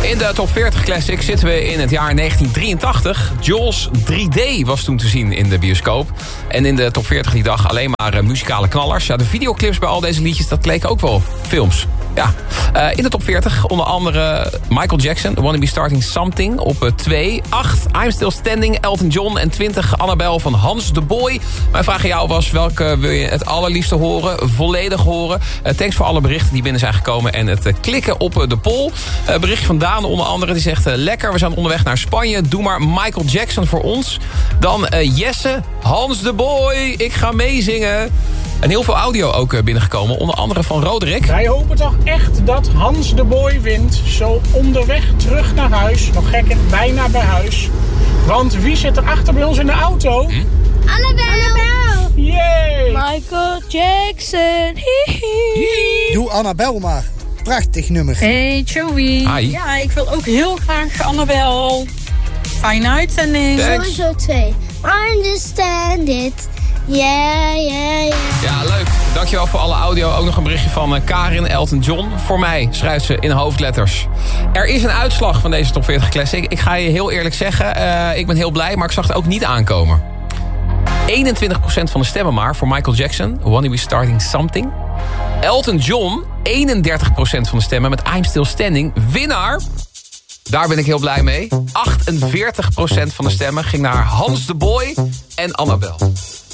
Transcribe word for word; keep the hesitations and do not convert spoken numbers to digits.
In de top veertig Classic zitten we in het jaar negentien drieëntachtig. Jaws drie D was toen te zien in de bioscoop. En in de top veertig die dag alleen maar uh, muzikale knallers. Ja, de videoclips bij al deze liedjes, dat leken ook wel op films. Ja. Uh, in de top veertig onder andere Michael Jackson, Wanna Be Starting Something op twee. acht, I'm Still Standing, Elton John. En twintig, Annabelle van Hans de Boy. Mijn vraag aan jou was, welke wil je het allerliefste horen? Volledig horen? Uh, thanks voor alle berichten die binnen zijn gekomen. En het uh, klikken op uh, de poll. Uh, berichtje van Daan onder andere, die zegt... Uh, lekker, we zijn onderweg naar Spanje. Doe maar Michael Jackson voor ons. Dan uh, Jesse, Hans de Boy. Ik ga meezingen. En heel veel audio ook uh, binnengekomen. Onder andere van Roderick. Wij hopen toch echt dat Hans de Boy wint. Zo onderweg terug naar huis. Nog gekker, bijna bij huis. Want wie zit er achter bij ons in de auto? Hm? Annabelle. Annabelle. Yay. Michael Jackson. Hihi. Doe Annabelle maar. Prachtig nummer. Hey Joey. Hi. Ja, ik wil ook heel graag Annabelle. Fijne uitzending. Sowieso twee. Understand it. Yeah, yeah, yeah. Ja, leuk. Dankjewel voor alle audio. Ook nog een berichtje van uh, Karin Elton John. Voor mij schrijft ze in hoofdletters. Er is een uitslag van deze top veertig Classic. Ik ga je heel eerlijk zeggen, uh, ik ben heel blij, maar ik zag het ook niet aankomen. eenentwintig procent van de stemmen maar voor Michael Jackson. Wanna Be Starting Something. Elton John, eenendertig procent van de stemmen met I'm Still Standing. Winnaar, daar ben ik heel blij mee. achtenveertig procent van de stemmen ging naar Hans de Boy en Annabelle.